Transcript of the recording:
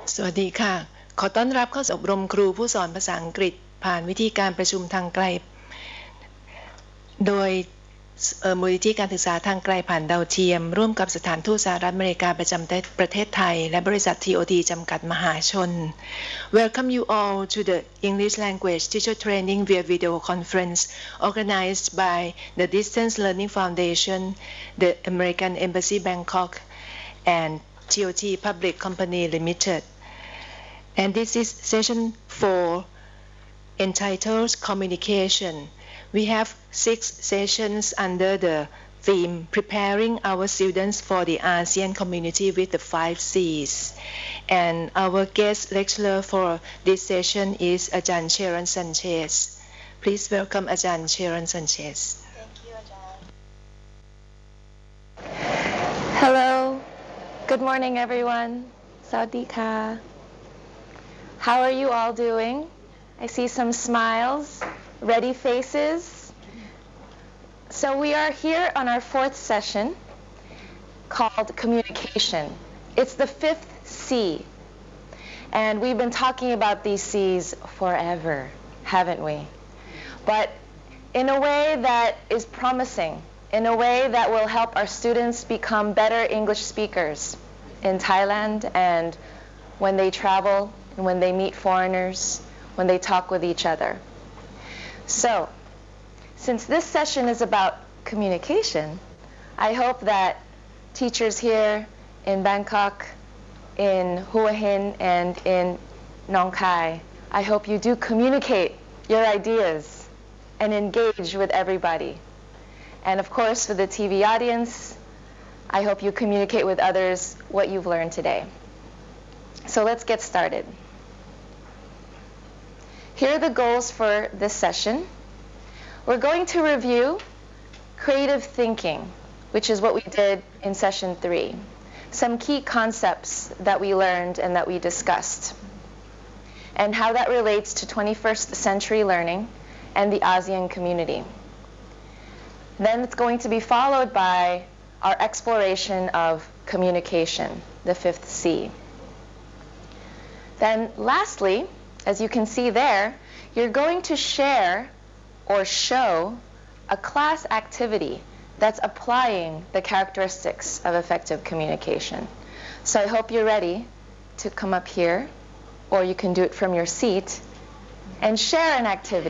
สวัสดีค่ะขอต้อนรับเข้าสู่อบรมครูผู้สอนภาษาอังกฤษผ่านวิธีการประชุมทางไกลโดยมูลนิธิการศึกษาทางไกลผ่านดาวเทียมร่วมกับสถานทูตสหรัฐอเมริกาประจำประเทศไทยและบริษัท TOT จำกัดมหาชน Welcome you all to the English Language Teacher Training via video conference organized by the Distance Learning Foundation, the American Embassy Bangkok, and TOT Public Company Limited. And this is session 4 entitled Communication. We have 6 sessions under the theme Preparing Our Students for the ASEAN Community with the 5 C's. And our guest lecturer for this session is Ajahn Cheran Sanchez. Please welcome Ajahn Cheran Sanchez. Thank you, Ajahn. Hello. Good morning, everyone. Sawadee-ka. How are you all doing? I see some smiles, ready faces. So we are here on our 4th session called Communication. It's the 5th C. And we've been talking about these C's forever, haven't we? But in a way that is promising, in a way that will help our students become better English speakers in Thailand and when they travel and when they meet foreigners, when they talk with each other. So, since this session is about communication, I hope that teachers here in Bangkok, in Hua Hin, and in Nong Khai, I hope you do communicate your ideas and engage with everybody. And of course, for the TV audience, I hope you communicate with others what you've learned today. So let's get started. Here are the goals for this session. We're going to review creative thinking, which is what we did in session 3. Some key concepts that we learned and that we discussed, and how that relates to 21st century learning and the ASEAN community. Then it's going to be followed by our exploration of communication, the 5th C. Then lastly, as you can see there, you're going to share or show a class activity that's applying the characteristics of effective communication. So I hope you're ready to come up here, or you can do it from your seat, and share an activity.